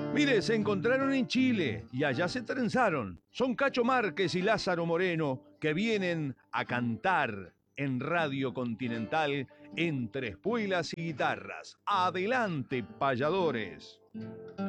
Mire, se encontraron en Chile y allá se trenzaron. Son Cacho Márquez y Lázaro Moreno que vienen a cantar en Radio Continental entre espuelas y guitarras. Adelante, payadores.